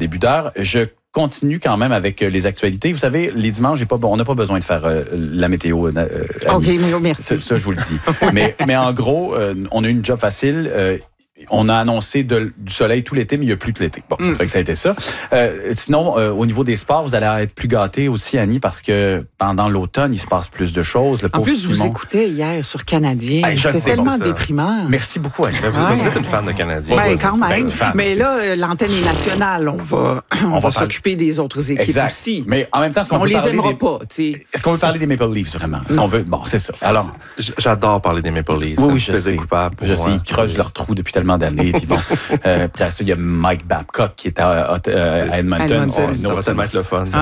début d'heure. Je continue quand même avec les actualités. Vous savez, les dimanches, on n'a pas besoin de faire la météo. OK, merci. Ça, je vous le dis. mais en gros, on a eu une job facile. On a annoncé du soleil tout l'été, mais il n'y a plus tout l'été. Bon, fait que ça a été ça. Sinon, au niveau des sports, vous allez être plus gâtés aussi, Annie, parce que pendant l'automne, il se passe plus de choses. En plus, je vous écoutais hier sur Canadien. C'est tellement déprimant. Merci beaucoup, Annie. Vous êtes une fan de Canadien. Ben, quand même. Mais là, l'antenne est nationale. On va s'occuper des autres équipes aussi. Mais en même temps, on les aimera pas. Est-ce qu'on veut parler des Maple Leafs, vraiment? Est-ce qu'on veut... Bon, c'est ça. Alors, j'adore parler des Maple Leafs. Oui, je sais. Je sais, ils creusent leur trou depuis tellement d'années. Puis bon, après ça, il y a Mike Babcock qui est à Edmonton. Ça va tellement être le fun.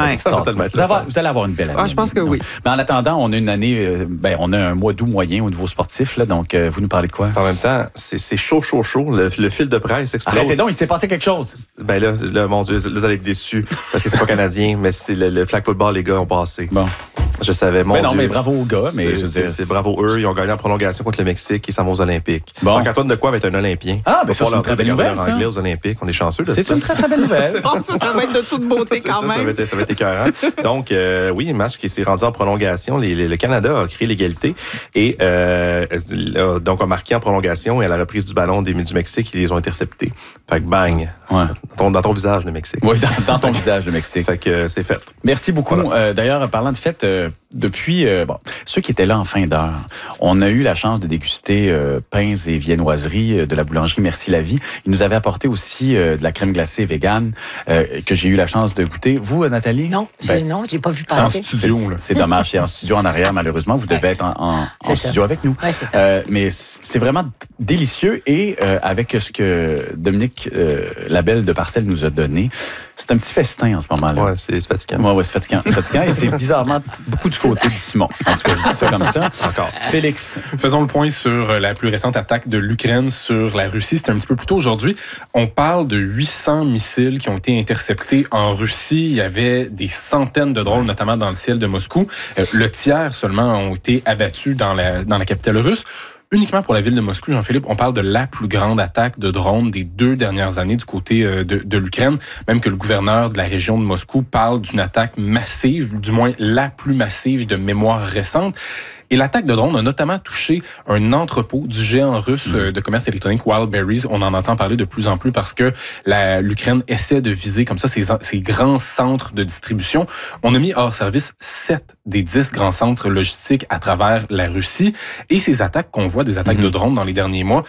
Vous allez avoir une belle année. Je pense que oui. Mais en attendant, on a une année, on a un mois d'août moyen au niveau sportif. Là, donc, vous nous parlez de quoi? En même temps, c'est chaud. Le fil de presse explose. Arrêtez donc, il s'est passé quelque chose. Ben là, mon Dieu, là, vous allez être déçus parce que c'est pas canadien, mais c'est le flag football, les gars ont passé. Bon. Je savais, mon Dieu. Non, mais bravo aux gars. Mais c'est bravo eux. Ils ont gagné en prolongation contre le Mexique. Ils s'en vont aux Olympiques. Bon. Donc, Antoine Dequoy va être un Olympien. Ah, ben ça, c'est une très belle nouvelle, ça. Anglais aux Olympiques. On est chanceux de ça. C'est une très, très belle nouvelle. Ça va être de toute beauté quand même. Ça va être écœurant. Donc, oui, un match qui s'est rendu en prolongation. Le Canada a créé l'égalité et donc a marqué en prolongation et à la reprise du ballon du Mexique, ils les ont interceptés. Fait que bang. Ouais. Dans ton visage, le Mexique. Oui, dans ton visage, le Mexique. Fait que c'est fait. Merci beaucoup. Voilà. D'ailleurs, parlant de fête, depuis ceux qui étaient là en fin d'heure, on a eu la chance de déguster pains et viennoiseries de la boulangerie Merci la Vie. Ils nous avaient apporté aussi de la crème glacée végane que j'ai eu la chance de goûter. Vous, Nathalie? Non, j'ai pas vu passer. C'est en studio, là. C'est dommage, c'est en studio en arrière, malheureusement. Vous devez être en studio avec nous. Ouais, c'est ça. Mais c'est vraiment délicieux et avec ce que Dominique Labelle de Parcelles nous a donné, c'est un petit festin en ce moment-là. Ouais, c'est fatigant. Ouais, c'est fatigant. Et c'est bizarrement beaucoup du côté de Simon. En tout cas, je dis ça comme ça. Encore. Félix. Faisons le point sur la plus récente attaque de l'Ukraine sur la Russie. C'était un petit peu plus tôt aujourd'hui. On parle de 800 missiles qui ont été interceptés en Russie. Il y avait des centaines de drones, notamment dans le ciel de Moscou. Le tiers seulement ont été abattus dans la capitale russe. Uniquement pour la ville de Moscou, Jean-Philippe, on parle de la plus grande attaque de drones des 2 dernières années du côté de l'Ukraine. Même que le gouverneur de la région de Moscou parle d'une attaque massive, du moins la plus massive de mémoire récente. Et l'attaque de drone a notamment touché un entrepôt du géant russe de commerce électronique Wildberries. On en entend parler de plus en plus parce que l'Ukraine essaie de viser comme ça ces grands centres de distribution. On a mis hors service 7 des 10 grands centres logistiques à travers la Russie. Et ces attaques qu'on voit, des attaques de drones dans les derniers mois,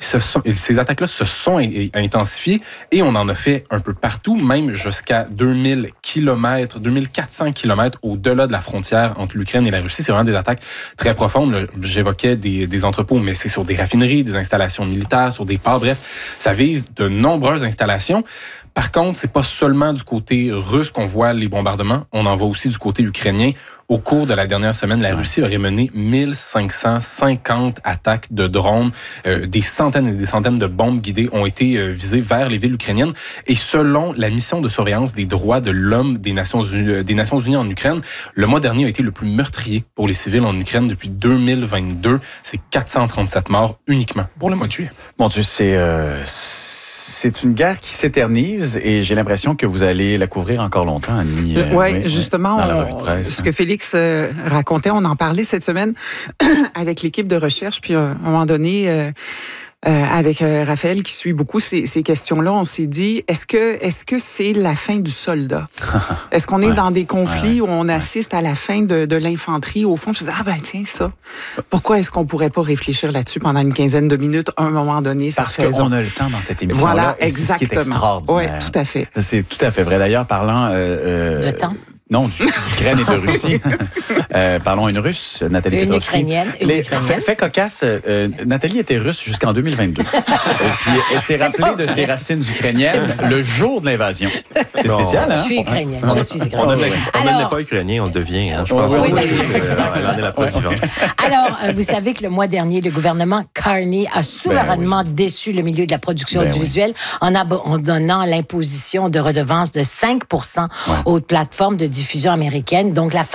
ces attaques-là se sont intensifiées et on en a fait un peu partout, même jusqu'à 2000 km, 2400 km au-delà de la frontière entre l'Ukraine et la Russie. C'est vraiment des attaques très profondes. Là, j'évoquais des entrepôts, mais c'est sur des raffineries, des installations militaires, sur des ports. Bref, ça vise de nombreuses installations. Par contre, c'est pas seulement du côté russe qu'on voit les bombardements, on en voit aussi du côté ukrainien. Au cours de la dernière semaine, la Russie aurait mené 1550 attaques de drones. Des centaines et des centaines de bombes guidées ont été visées vers les villes ukrainiennes. Et selon la mission de surveillance des droits de l'homme des Nations Unies en Ukraine, le mois dernier a été le plus meurtrier pour les civils en Ukraine depuis 2022. C'est 437 morts uniquement pour le mois de juillet. Mon Dieu, c'est une guerre qui s'éternise et j'ai l'impression que vous allez la couvrir encore longtemps, Annie. Oui, justement, dans la revue de presse. Ce que Félix racontait, on en parlait cette semaine avec l'équipe de recherche, puis à un moment donné... avec Raphaël qui suit beaucoup ces questions-là, on s'est dit, est-ce que c'est la fin du soldat? Est-ce qu'on est dans des conflits où on assiste à la fin de l'infanterie? Au fond, je me disais, tiens, ça. Pourquoi est-ce qu'on pourrait pas réfléchir là-dessus pendant une quinzaine de minutes, à un moment donné, cette saison? Parce qu'on a le temps dans cette émission-là. Voilà, exactement. C'est ce qui est extraordinaire. Oui, tout à fait. C'est tout à fait vrai. D'ailleurs, parlant... Le temps? Non, d'Ukraine et de Russie. Parlons une Russe, Nathalie Petrovski. Une Ukrainienne. Fait cocasse, Nathalie était russe jusqu'en 2022. Puis elle s'est rappelée de ses racines ukrainiennes le jour de l'invasion. C'est spécial, hein? Je suis ukrainienne. Je suis ukrainienne. On ne l'est pas ukrainien, on le devient. Hein, je pense que c'est la preuve vivante. Alors, vous savez que le mois dernier, le gouvernement Carney a souverainement déçu le milieu de la production audiovisuelle en donnant l'imposition de redevances de 5% aux plateformes de diffusion américaines, donc la fameuse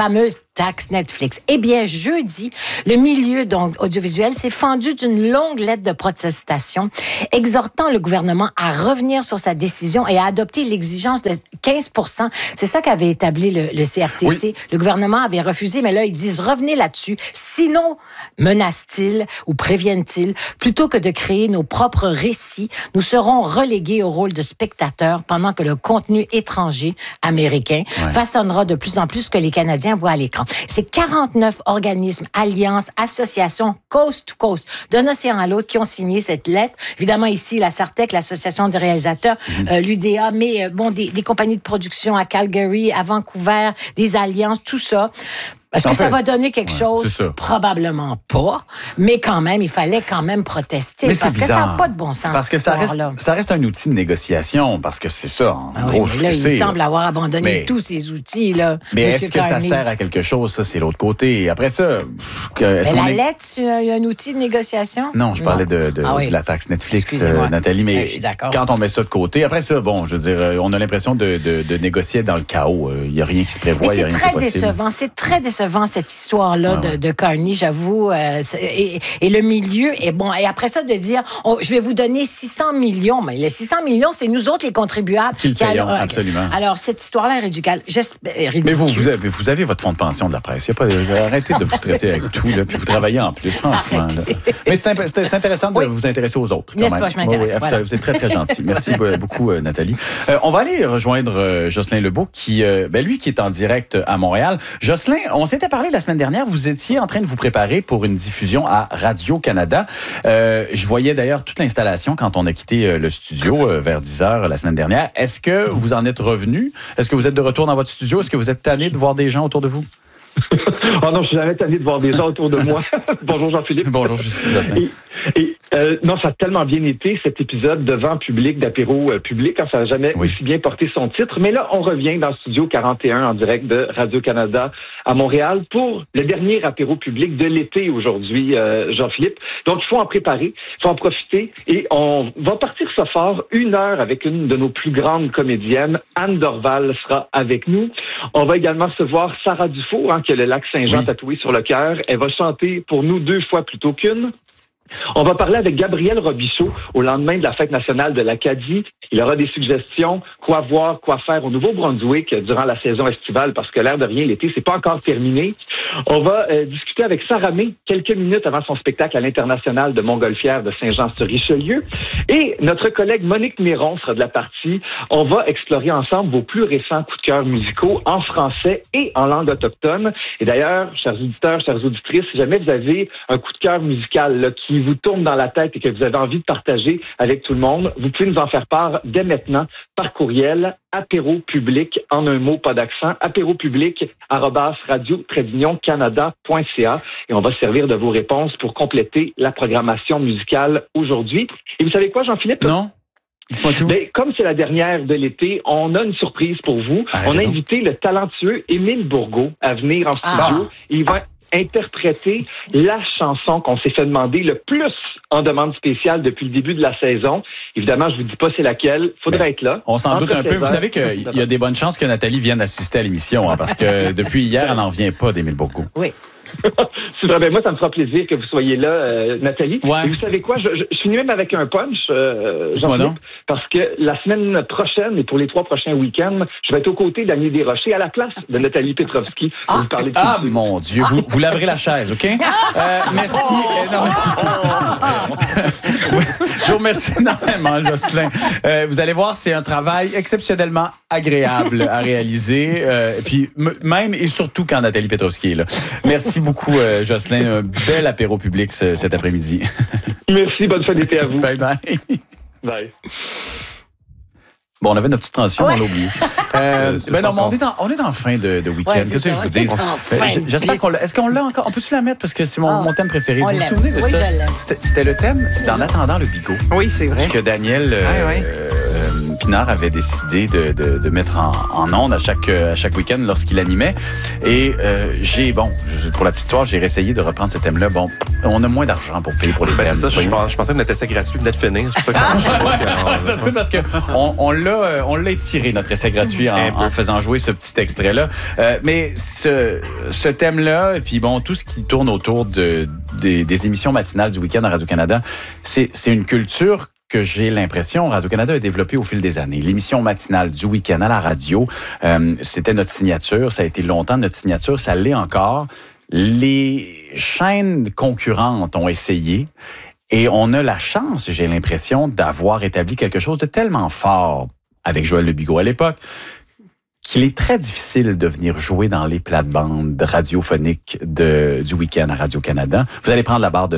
taxe Netflix. Eh bien, jeudi, le milieu donc audiovisuel s'est fendu d'une longue lettre de protestation exhortant le gouvernement à revenir sur sa décision et à adopter l'exigence de 15 %. C'est ça qu'avait établi le CRTC. Oui. Le gouvernement avait refusé, mais là, ils disent revenez là-dessus. Sinon, menacent-ils ou préviennent-ils, plutôt que de créer nos propres récits, nous serons relégués au rôle de spectateurs pendant que le contenu étranger américain façonnera de plus en plus ce que les Canadiens voient à l'écran. C'est 49 organismes, alliances, associations, coast to coast, d'un océan à l'autre, qui ont signé cette lettre. Évidemment, ici, la Sartec, l'Association des réalisateurs, l'UDA, mais bon, des compagnies de production à Calgary, à Vancouver, des alliances, tout ça. Est-ce que ça va donner quelque chose? Probablement pas. Mais quand même, il fallait quand même protester. Mais parce que ça n'a pas de bon sens. Parce que ça reste un outil de négociation. Parce que c'est ça, en gros. Mais là, il semble avoir abandonné tous ces outils. Là, mais est-ce que ça sert à quelque chose? Ça, c'est l'autre côté. Après ça... la lettre, c'est un outil de négociation? Non, je parlais de la taxe Netflix, Nathalie. Mais quand on met ça de côté, après ça, bon, je veux dire, on a l'impression de négocier dans le chaos. Il n'y a rien qui se prévoit, il n'y a rien qui est possible. C'est très décevant, cette histoire-là de Carney, j'avoue. Et le milieu est bon. Et après ça, de dire, je vais vous donner 600 millions. Mais les 600 millions, c'est nous autres, les contribuables. Qui le payons, absolument. Alors, cette histoire-là est ridicule. Mais vous avez votre fonds de pension de la presse. Arrêtez de vous stresser avec tout, là, puis vous travaillez en plus, franchement. Mais c'est intéressant de vous intéresser aux autres. N'est-ce pas, je m'intéresse. Voilà. Vous êtes très, très gentil. Merci beaucoup, Nathalie. On va aller rejoindre Jocelyn Lebeau, lui qui est en direct à Montréal. Jocelyn, on s'était parlé la semaine dernière, vous étiez en train de vous préparer pour une diffusion à Radio-Canada. Je voyais d'ailleurs toute l'installation quand on a quitté le studio vers 10h la semaine dernière. Est-ce que vous en êtes revenu? Est-ce que vous êtes de retour dans votre studio? Est-ce que vous êtes tanné de voir des gens autour de vous? Oh non, je suis jamais tanné de voir des gens autour de moi. Bonjour Jean-Philippe. Bonjour Jocelyn. Non, ça a tellement bien été, cet épisode devant public, d'apéro public, ça n'a jamais aussi bien porté son titre. Mais là, on revient dans le studio 41 en direct de Radio-Canada à Montréal pour le dernier apéro public de l'été aujourd'hui, Jean-Philippe. Donc, il faut en préparer, il faut en profiter et on va partir ça fort 1 heure avec une de nos plus grandes comédiennes. Anne Dorval sera avec nous. On va également se voir Sarah Dufault, qui a le lac Saint-Jean tatoué sur le cœur. Elle va chanter pour nous 2 fois plutôt qu'une. On va parler avec Gabriel Robichaud au lendemain de la fête nationale de l'Acadie. Il aura des suggestions, quoi voir, quoi faire au Nouveau-Brunswick durant la saison estivale, parce que l'air de rien, l'été, c'est pas encore terminé. On va discuter avec Sarah May quelques minutes avant son spectacle à l'International de Montgolfière de Saint-Jean-sur-Richelieu. Et notre collègue Monique Miron sera de la partie. On va explorer ensemble vos plus récents coups de cœur musicaux en français et en langue autochtone. Et d'ailleurs, chers auditeurs, chères auditrices, si jamais vous avez un coup de cœur musical là, qui vous tourne dans la tête et que vous avez envie de partager avec tout le monde, vous pouvez nous en faire part dès maintenant par courriel apéropublic, en un mot, pas d'accent, apéropublic@radio-canada.ca et on va se servir de vos réponses pour compléter la programmation musicale aujourd'hui. Et vous savez quoi, Jean-Philippe? Non. Comme c'est la dernière de l'été, on a une surprise pour vous. On a invité le talentueux Émile Bourgault à venir en studio. Il va interpréter la chanson qu'on s'est fait demander le plus en demande spéciale depuis le début de la saison. Évidemment, je vous dis pas c'est laquelle. Faudrait être là. On s'en doute un peu. Vous savez qu'il y a des bonnes chances que Nathalie vienne assister à l'émission, parce que depuis hier, elle n'en revient pas d'Émile Bourgault. Oui. C'est vrai, moi, ça me fera plaisir que vous soyez là, Nathalie. Ouais. Et vous savez quoi? Je finis même avec un punch, Jean-Philippe, parce que la semaine prochaine et pour les 3 prochains week-ends, je vais être aux côtés d'Annie Desrochers à la place de Nathalie Petrovski. Vous parler de mon Dieu, vous laverez la chaise, OK? Merci énormément. Je vous remercie énormément, Jocelyn. Vous allez voir, c'est un travail exceptionnellement agréable à réaliser. Et puis, même et surtout quand Nathalie Petrovski est là. Merci beaucoup, Jocelyn. Un bel apéro public cet après-midi. Merci, bonne fin d'été à vous. Bye bye. Bye. Bon, on avait notre petite transition, on l'a oublié. On est en fin de week-end. Qu'est-ce que je vous dis? J'espère qu'on l'a. Est-ce qu'on l'a encore? On peut-tu la mettre? Parce que c'est mon thème préféré. Vous vous souvenez de ça? C'était le thème d'En attendant le bigot. Oui, c'est vrai. Que Daniel Pinard avait décidé de mettre en ondes à chaque week-end lorsqu'il animait. Et pour la petite histoire, j'ai réessayé de reprendre ce thème-là. Bon, on a moins d'argent pour payer pour les thèmes. C'est ça, je pensais que notre essai gratuit venait de finir. C'est pour ça que ça se peut parce que on l'a étiré, notre essai gratuit, en faisant jouer ce petit extrait-là. Mais ce thème-là, et puis bon, tout ce qui tourne autour des émissions matinales du week-end à Radio-Canada, c'est une culture que j'ai l'impression Radio-Canada a développée au fil des années. L'émission matinale du week-end à la radio, c'était notre signature. Ça a été longtemps notre signature. Ça l'est encore. Les chaînes concurrentes ont essayé. Et on a la chance, j'ai l'impression, d'avoir établi quelque chose de tellement fort avec Joël Le Bigot à l'époque, qu'il est très difficile de venir jouer dans les plates-bandes radiophoniques du week-end à Radio-Canada. Vous allez prendre la barre de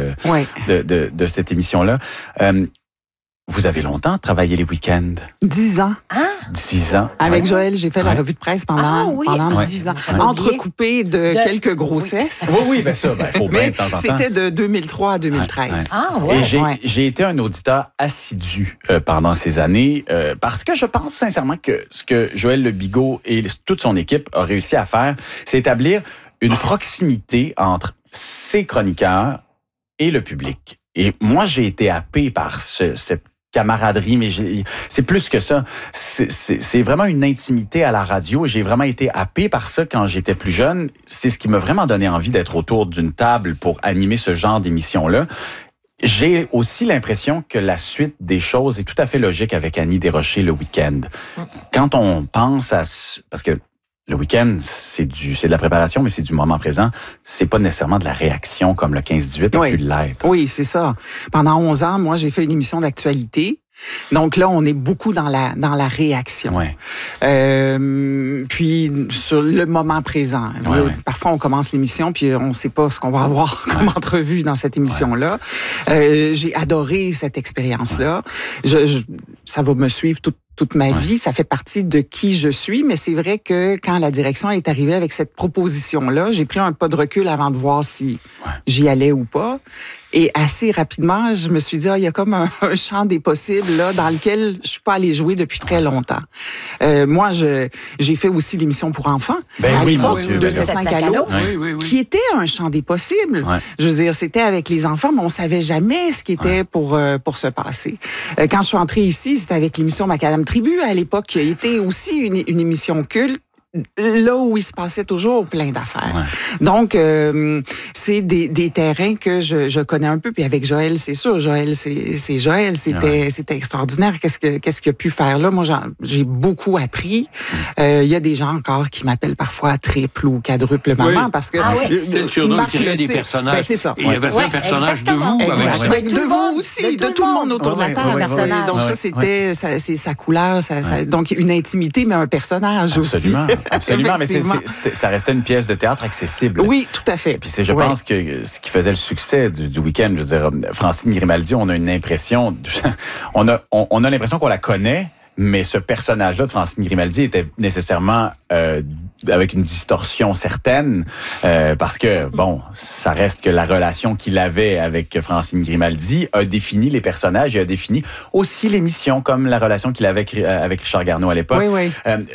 de cette émission-là. Vous avez longtemps travaillé les week-ends? 10 ans. Ah! 10 ans. Avec Joël, j'ai fait la revue de presse pendant 10 ans. Entrecoupé de quelques grossesses. Oui, ben ça, faut bien de temps en temps. C'était de 2003 à 2013. Ouais. Ah, ouais. Et j'ai été un auditeur assidu pendant ces années parce que je pense sincèrement que ce que Joël Le Bigot et toute son équipe ont réussi à faire, c'est établir une proximité entre ses chroniqueurs et le public. Et moi, j'ai été happé par cette camaraderie, mais c'est plus que ça. C'est vraiment une intimité à la radio. J'ai vraiment été happé par ça quand j'étais plus jeune. C'est ce qui m'a vraiment donné envie d'être autour d'une table pour animer ce genre d'émission-là. J'ai aussi l'impression que la suite des choses est tout à fait logique avec Annie Desrochers le week-end. Quand on pense parce que le week-end, c'est de la préparation, mais c'est du moment présent. C'est pas nécessairement de la réaction comme le 15-18 a pu l'être. Oui, c'est ça. Pendant 11 ans, moi, j'ai fait une émission d'actualité. Donc là, on est beaucoup dans la réaction. Ouais. Puis sur le moment présent. Là, parfois, on commence l'émission puis on ne sait pas ce qu'on va avoir comme entrevue dans cette émission-là. J'ai adoré cette expérience-là. Ça va me suivre toute ma vie. Ça fait partie de qui je suis. Mais c'est vrai que quand la direction est arrivée avec cette proposition-là, j'ai pris un pas de recul avant de voir si j'y allais ou pas. Et assez rapidement, je me suis dit, il y a comme un champ des possibles là dans lequel je suis pas allée jouer depuis très longtemps. Moi, j'ai fait aussi l'émission pour enfants. Ben oui, mon Dieu. 275 Allo, qui était un champ des possibles. Ouais. Je veux dire, c'était avec les enfants, mais on savait jamais ce qui était pour se passer. Quand je suis entrée ici, c'était avec l'émission Macadam Tribu à l'époque, qui était aussi une émission culte. Là où il se passait toujours plein d'affaires. Ouais. Donc, c'est des terrains que je connais un peu. Puis avec Joël, c'est sûr, Joël, c'est Joël. C'était extraordinaire. Qu'est-ce qu'il a pu faire là? Moi, j'ai beaucoup appris. Il y a des gens encore qui m'appellent parfois triple ou quadruple maman parce que... C'est le surnom qui tirait des personnages. Ben, c'est ça. Il avait fait un personnage de vous. Avec de vous aussi, de tout le monde autour de la table. Donc ça, c'était c'est sa couleur. Donc une intimité, mais un personnage aussi. Absolument, mais ça restait une pièce de théâtre accessible. Oui, tout à fait. Puis je pense que ce qui faisait le succès du week-end, je veux dire, Francine Grimaldi, on a une impression, on a l'impression qu'on la connaît, mais ce personnage-là de Francine Grimaldi était nécessairement avec une distorsion certaine, parce que, ça reste que la relation qu'il avait avec Francine Grimaldi a défini les personnages et a défini aussi l'émission, comme la relation qu'il avait avec Richard Garneau à l'époque. Oui.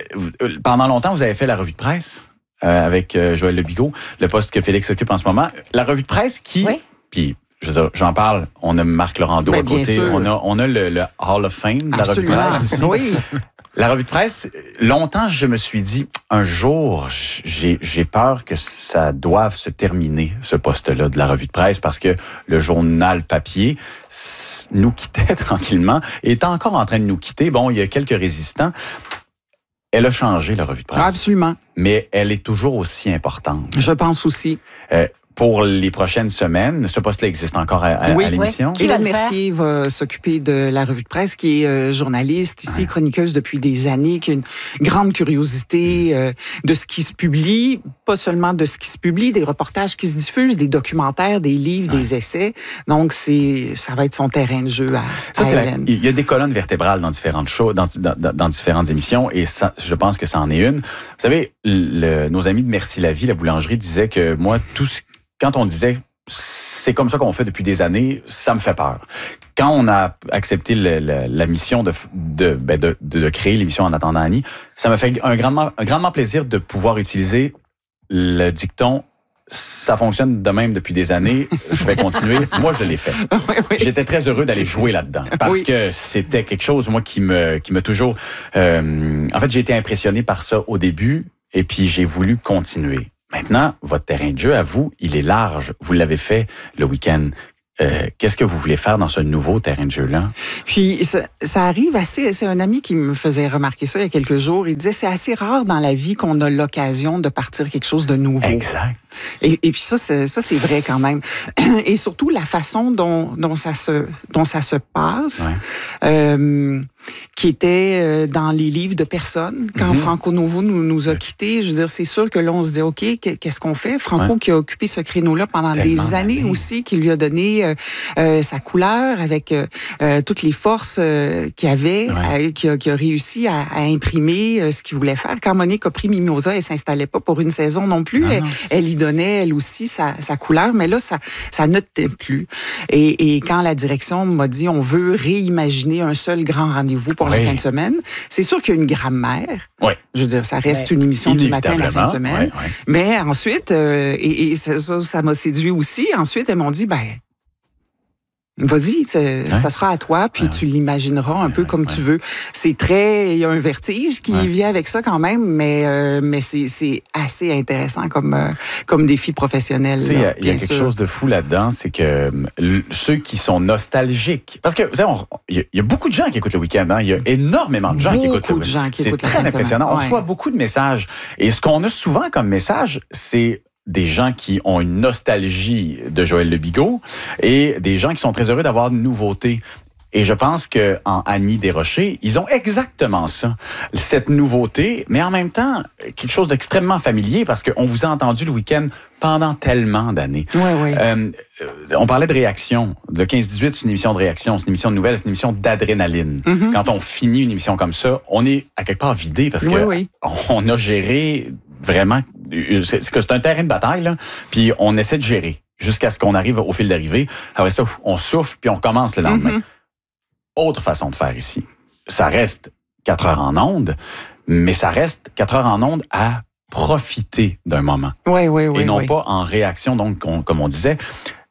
Pendant longtemps, vous avez fait la revue de presse avec Joël Le Bigot, le poste que Félix occupe en ce moment. La revue de presse qui... Puis, je veux dire, j'en parle, on a Marc Laurando à côté, on a le Hall of Fame de la revue de presse ici. Oui. La revue de presse, longtemps, je me suis dit, un jour, j'ai peur que ça doive se terminer, ce poste-là de la revue de presse, parce que le journal papier nous quittait tranquillement, et est encore en train de nous quitter. Bon, il y a quelques résistants. Elle a changé, la revue de presse. Absolument. Mais elle est toujours aussi importante. Je pense aussi. Pour les prochaines semaines, ce poste-là existe encore à l'émission. Oui. Hélène Mercier va s'occuper de la revue de presse, qui est journaliste ici, chroniqueuse depuis des années, qui a une grande curiosité de ce qui se publie, pas seulement de ce qui se publie, des reportages qui se diffusent, des documentaires, des livres, des essais. Donc, ça va être son terrain de jeu à Hélène. Il y a des colonnes vertébrales dans différentes shows, dans différentes émissions, et ça, je pense que ça en est une. Vous savez, nos amis de Merci la Vie, la boulangerie, disaient que moi, quand on disait « c'est comme ça qu'on fait depuis des années », ça me fait peur. quand on a accepté la mission de créer l'émission En attendant Annie, ça m'a fait un grandement plaisir de pouvoir utiliser le dicton « ça fonctionne de même depuis des années, je vais continuer ». Moi, je l'ai fait. Oui. J'étais très heureux d'aller jouer là-dedans parce que c'était quelque chose, moi, qui m'a toujours... en fait, j'ai été impressionné par ça au début et puis j'ai voulu continuer. Maintenant, votre terrain de jeu, à vous, il est large. Vous l'avez fait le week-end. Qu'est-ce que vous voulez faire dans ce nouveau terrain de jeu-là? Puis, ça arrive assez... C'est un ami qui me faisait remarquer ça il y a quelques jours. Il disait, c'est assez rare dans la vie qu'on a l'occasion de partir quelque chose de nouveau. Exact. Et puis ça, c'est vrai quand même. Et surtout, la façon dont ça se passe, qui était dans les livres de personnes. Quand Franco Nuovo nous a quittés, je veux dire, c'est sûr que là, on se dit, OK, qu'est-ce qu'on fait? Franco qui a occupé ce créneau-là pendant des années aussi, qui lui a donné sa couleur avec toutes les forces qu'il avait, qui a réussi à imprimer ce qu'il voulait faire. Quand Monique a pris Mimosa, elle s'installait pas pour une saison non plus. Elle y donnait, elle aussi, sa couleur, mais là, ça ne tenait plus. Et quand la direction m'a dit, on veut réimaginer un seul grand rendez-vous pour la fin de semaine, c'est sûr qu'il y a une grammaire. Je veux dire, ça reste une émission du matin la fin de semaine. Mais ensuite, et ça m'a séduit aussi, ensuite, elles m'ont dit, vas-y, ça sera à toi, puis tu l'imagineras un peu comme tu veux. Il y a un vertige qui vient avec ça quand même, mais c'est assez intéressant comme défi professionnel. Il y a quelque chose de fou là-dedans, c'est que ceux qui sont nostalgiques, parce que vous savez, il y a beaucoup de gens qui écoutent le week-end, il y a énormément de gens qui écoutent le week-end. C'est très impressionnant. On reçoit beaucoup de messages. Et ce qu'on a souvent comme message, c'est des gens qui ont une nostalgie de Joël Le Bigot et des gens qui sont très heureux d'avoir une nouveauté. Et je pense que en Annie Desrochers, ils ont exactement ça, cette nouveauté, mais en même temps quelque chose d'extrêmement familier parce qu'on vous a entendu le week-end pendant tellement d'années. On parlait de réaction. Le 15-18, c'est une émission de réaction, c'est une émission de nouvelles, c'est une émission d'adrénaline. Quand on finit une émission comme ça, on est à quelque part vidé parce que on a géré vraiment. C'est un terrain de bataille, là, puis on essaie de gérer jusqu'à ce qu'on arrive au fil d'arrivée. Après ça, on souffle, puis on recommence le lendemain. Autre façon de faire ici. Ça reste 4 heures en ondes, mais ça reste 4 heures en ondes à profiter d'un moment. Et non pas en réaction, donc, comme on disait.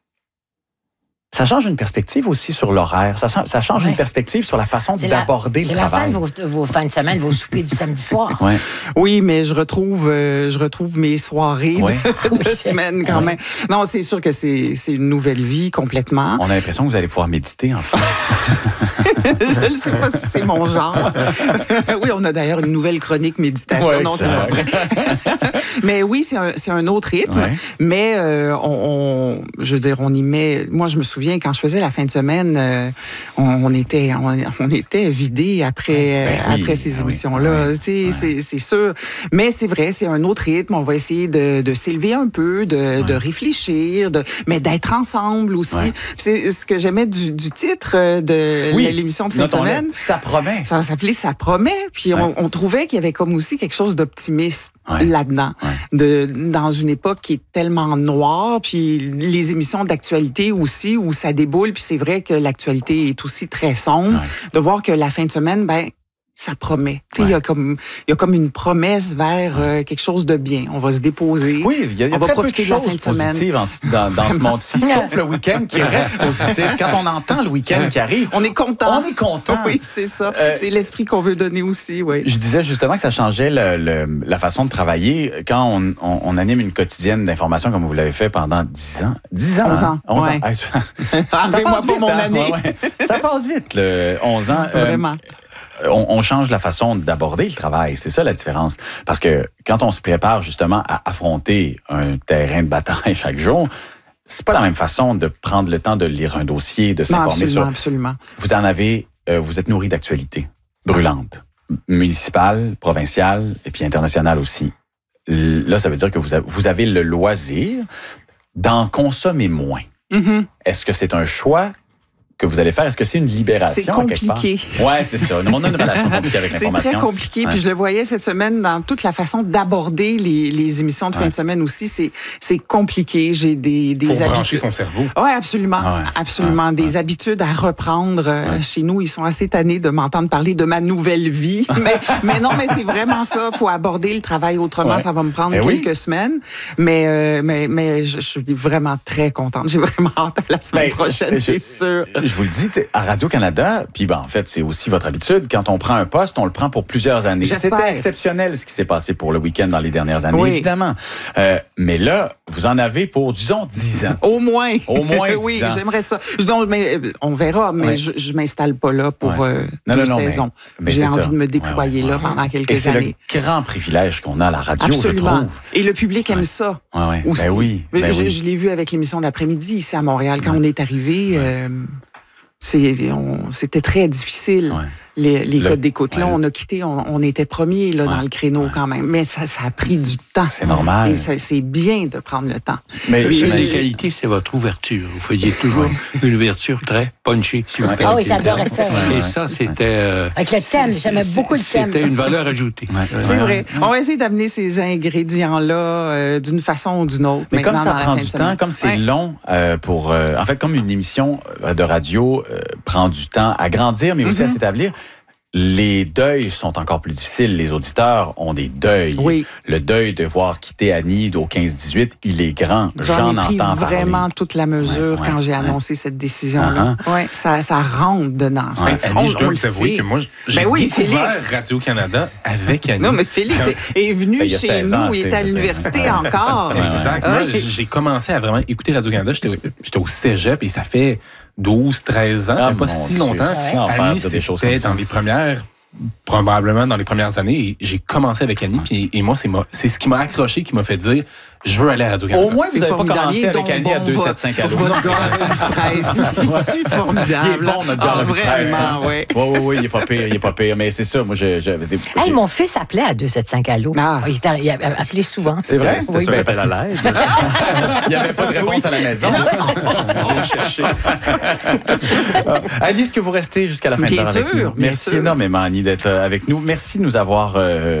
Ça change une perspective aussi sur l'horaire. Ça change une perspective sur la façon d'aborder le travail. C'est la fin de vos fins de semaine, vos soupers du samedi soir. Oui, mais je retrouve mes soirées de semaine quand même. Non, c'est sûr que c'est une nouvelle vie complètement. On a l'impression que vous allez pouvoir méditer, enfin. Je ne sais pas si c'est mon genre. Oui, on a d'ailleurs une nouvelle chronique méditation. Non, c'est pas vrai. Mais oui, c'est un autre rythme. Mais je veux dire, on y met... Moi, je me souviens, quand je faisais la fin de semaine, on était vidés après ces émissions-là. C'est sûr. Mais c'est vrai, c'est un autre rythme. On va essayer de s'élever un peu, de réfléchir, mais d'être ensemble aussi. C'est ce que j'aimais du titre de l'émission de fin de semaine. Ça promet. Ça s'appelait Ça promet. Puis on trouvait qu'il y avait comme aussi quelque chose d'optimiste là-dedans. Dans une époque qui est tellement noire, puis les émissions d'actualité aussi, où ça déboule, puis c'est vrai que l'actualité est aussi très sombre. De voir que la fin de semaine, ça promet. Il y a comme une promesse vers quelque chose de bien. On va se déposer. Oui, il y a très peu de choses positives dans ce monde-ci, sauf le week-end qui reste positif. Quand on entend le week-end qui arrive, on est content. On est content. Oui, c'est ça. C'est l'esprit qu'on veut donner aussi. Je disais justement que ça changeait la façon de travailler. Quand on anime une quotidienne d'information comme vous l'avez fait pendant 10 ans. 11 ans. 11 ans. Ça passe vite, mon année. Ça passe vite, 11 ans. Vraiment. On change la façon d'aborder le travail. C'est ça la différence. Parce que quand on se prépare justement à affronter un terrain de bataille chaque jour, c'est pas la même façon de prendre le temps de lire un dossier, de s'informer sur... Absolument. Vous êtes nourri d'actualités brûlantes, municipales, provinciales et puis internationales aussi. Là, ça veut dire que vous avez le loisir d'en consommer moins. Est-ce que c'est un choix que vous allez faire, est-ce que c'est une libération? C'est compliqué. Oui, c'est ça. On a une relation compliquée avec l'information. C'est très compliqué. Puis je le voyais cette semaine dans toute la façon d'aborder les émissions de fin de semaine aussi. C'est compliqué. J'ai des habitudes. Faut brancher son cerveau. Oui, absolument. Absolument. Des habitudes à reprendre. Chez nous, ils sont assez tannés de m'entendre parler de ma nouvelle vie. mais non, mais c'est vraiment ça. Il faut aborder le travail autrement. Ça va me prendre quelques semaines. Mais je suis vraiment très contente. J'ai vraiment hâte à la semaine prochaine, c'est sûr. Je vous le dis, à Radio-Canada, puis en fait, c'est aussi votre habitude, quand on prend un poste, on le prend pour plusieurs années. J'espère. C'était exceptionnel ce qui s'est passé pour le week-end dans les dernières années, évidemment. Mais là, vous en avez pour, disons, 10 ans. Au moins. Au moins 10 ans. Oui, j'aimerais ça. Mais, on verra, mais je m'installe pas là pour 2 saisons. Mais j'ai envie de me déployer là pendant quelques années. C'est le grand privilège qu'on a à la radio, absolument. je trouve. Et le public aime ça aussi. Ben oui. Je l'ai vu avec l'émission d'après-midi ici à Montréal. Quand on est arrivé, c'était très difficile. Les codes d'écoute. Là, on a quitté, on était premiers là, dans le créneau quand même. Mais ça a pris du temps. C'est normal. Et c'est bien de prendre le temps. Mais la qualité, c'est votre ouverture. Vous faisiez toujours une ouverture très punchy. Si vous oui, j'adorais ça. Et ça, c'était... avec le thème, j'aimais beaucoup le thème. C'était une valeur ajoutée. C'est vrai. On va essayer d'amener ces ingrédients-là d'une façon ou d'une autre. Mais comme ça prend du temps, comme c'est long pour... en fait, comme une émission de radio prend du temps à grandir, mais aussi à s'établir, les deuils sont encore plus difficiles. Les auditeurs ont des deuils. Oui. Le deuil de voir quitter Annie au 15-18, il est grand. J'en ai pris entends vraiment parler. toute la mesure quand j'ai annoncé cette décision-là. Ça rentre dedans. Annie, je dois vous avouer que moi, j'ai découvert Radio-Canada avec Annie. Non, mais Félix est venu chez nous, il est à l'université encore. Exact. Moi, j'ai commencé à vraiment écouter Radio-Canada. J'étais au cégep et ça fait 12, 13 ans, ça fait pas si longtemps. Annie, c'était dans les premières, probablement dans les premières années, et j'ai commencé avec Annie, et moi, c'est ce qui m'a accroché, qui m'a fait dire, je veux aller à Radio-Canada. Au moins, vous n'avez pas commencé avec Annie à 275 à l'eau. Votre gars de presse, c'est formidable. Il est bon, notre gars de presse. Vraiment, oui. Oui, il est pas pire, mais c'est ça, moi, mon fils appelait à 275 à l'eau. Il appelait souvent. C'est vrai? C'était un appel à l'aide. Il n'y avait pas de réponse à la maison. On va chercher. Annie, est-ce que vous restez jusqu'à la fin de l'heure avec nous? Merci énormément, Annie, d'être avec nous. Merci de nous avoir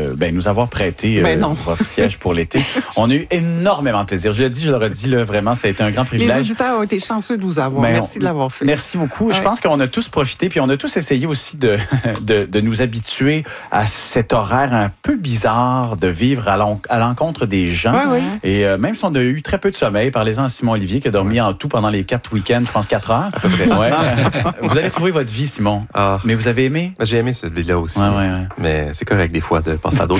prêté votre siège pour l'été. On a eu énormément de plaisir. Je le dis, je le redis, là, vraiment, ça a été un grand privilège. Les auditeurs ont été chanceux de vous avoir. Merci de l'avoir fait. Merci beaucoup. Je pense qu'on a tous profité, puis on a tous essayé aussi de nous habituer à cet horaire un peu bizarre de vivre à l'encontre des gens. Et même si on a eu très peu de sommeil, parlez-en à Simon Olivier qui a dormi en tout pendant les 4 week-ends, je pense 4 heures. À peu près. Vous allez trouver votre vie, Simon. Mais vous avez aimé? J'ai aimé cette vie-là aussi. Mais c'est correct des fois de penser à d'autres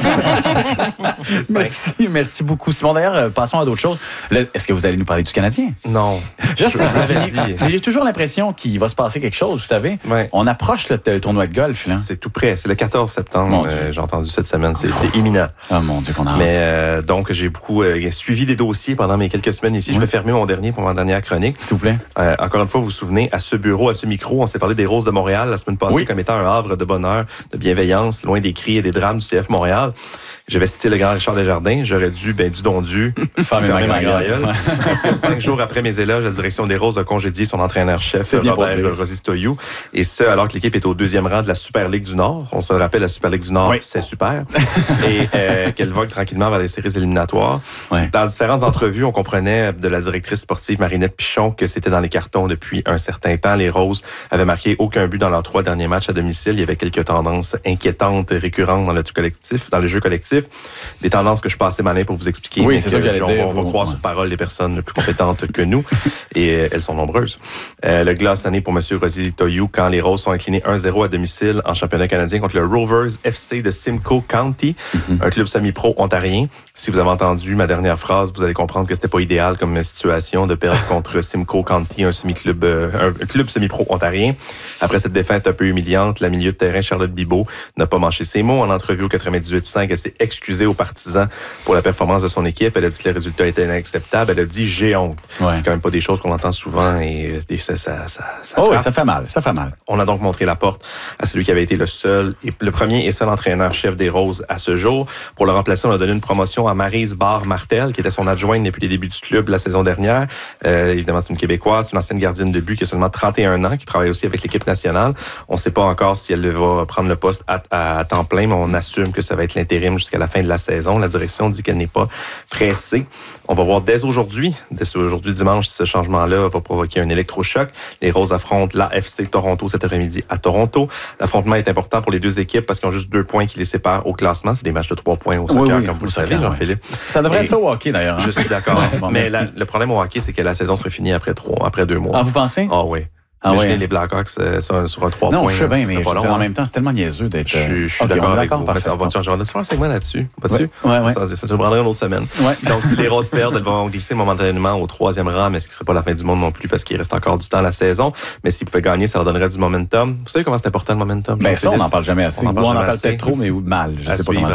choses. Merci beaucoup. Simon, d'ailleurs, passons à d'autres choses. Est-ce que vous allez nous parler du Canadien? Non. Je sais que ça fait dit. Mais j'ai toujours l'impression qu'il va se passer quelque chose, vous savez. On approche le tournoi de golf, là. C'est tout près. C'est le 14 septembre. J'ai entendu cette semaine. C'est imminent. Oh mon Dieu, qu'on a hâte. Mais donc, j'ai beaucoup suivi des dossiers pendant mes quelques semaines ici. Je vais fermer mon dernier pour ma dernière chronique. S'il vous plaît. Encore une fois, vous vous souvenez, à ce bureau, à ce micro, on s'est parlé des Roses de Montréal la semaine passée comme étant un havre de bonheur, de bienveillance, loin des cris et des drames du CF Montréal. Je vais citer le grand Richard Desjardins. J'aurais dû, du don dû, fermer ma gueule. Parce que 5 jours après mes éloges, la direction des Roses a congédié son entraîneur-chef, Robert Rosistoyou. Et ce, alors que l'équipe est au 2e rang de la Super Ligue du Nord. On se le rappelle, la Super Ligue du Nord, c'est super. Et qu'elle vogue tranquillement vers les séries éliminatoires. Dans différentes entrevues, on comprenait de la directrice sportive Marinette Pichon que c'était dans les cartons depuis un certain temps. Les Roses avaient marqué aucun but dans leurs 3 derniers matchs à domicile. Il y avait quelques tendances inquiétantes, récurrentes dans le jeu collectif. Des tendances que je passe assez malin pour vous expliquer. Oui, c'est ça que j'allais dire. On va croire sur parole les personnes les plus compétentes que nous. Et elles sont nombreuses. Le glaçonné pour M. Rosistoyou quand les Roses sont inclinés 1-0 à domicile en championnat canadien contre le Rovers FC de Simcoe County, un club semi-pro ontarien. Si vous avez entendu ma dernière phrase, vous allez comprendre que c'était pas idéal comme situation de perdre contre Simcoe County, un club semi-pro ontarien. Après cette défaite un peu humiliante, la milieu de terrain Charlotte Bibeau n'a pas mâché ses mots. En entrevue au 98.5, elle s'est excusée aux partisans pour la performance de son son équipe. Elle a dit que les résultats étaient inacceptables. Elle a dit « j'ai honte ». Ouais. C'est quand même pas des choses qu'on entend souvent et ça Oh, oui, frappe. ça fait mal, ça fait mal. On a donc montré la porte à celui qui avait été le premier et seul entraîneur-chef des Roses à ce jour. Pour le remplacer, on a donné une promotion à Maryse Barre-Martel, qui était son adjointe depuis les débuts du club la saison dernière. Évidemment, c'est une Québécoise, une ancienne gardienne de but qui a seulement 31 ans, qui travaille aussi avec l'équipe nationale. On ne sait pas encore si elle va prendre le poste à temps plein, mais on assume que ça va être l'intérim jusqu'à la fin de la saison. La direction dit qu'elle n'est pas pressée. On va voir dès aujourd'hui dimanche, si ce changement-là va provoquer un électrochoc. Les Roses affrontent l'AFC Toronto cet après-midi à Toronto. L'affrontement est important pour les deux équipes parce qu'ils ont juste 2 points qui les séparent au classement. C'est des matchs de 3 points au soccer, comme vous le savez, Jean-Philippe. Ça devrait être ça au hockey, d'ailleurs. Hein? Je suis d'accord. Bon, mais le problème au hockey, c'est que la saison serait finie après 2 mois. Ah, vous pensez? Ah oui. Ah Imaginez ouais. les Blackhawks sur un 3 points. Non, je sais bien, mais pas long, en même temps, c'est tellement niaiseux d'être... Je suis OK, d'accord on est avec vous. parfait. On va faire un segment là-dessus. Pas-tu? Ouais. Ça se prendrait une autre semaine. Ouais. Donc, si les Roses perdent, elles vont glisser momentanément au 3e rang, mais ce qui ne serait pas la fin du monde non plus parce qu'il reste encore du temps à la saison. Mais s'ils pouvaient gagner, ça leur donnerait du momentum. Vous savez comment c'est important le momentum? Ben ça, on n'en parle jamais assez. On en parle Ou on en jamais parle assez. peut-être trop, mais mal. Je sais pas comment